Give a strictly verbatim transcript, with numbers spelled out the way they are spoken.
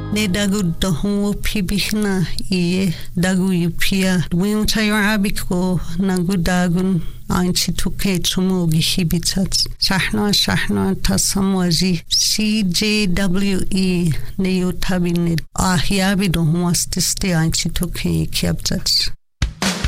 Ne dagu dohu pibihna iye dagu yupia. Wim tayo abiko nagu dagun ainchi tuke chumu gihibitat. Shahna shahna tasamwaji C J W E ne yotabinid. Ahyabi dohu astiste ainchi tuke kiabtat.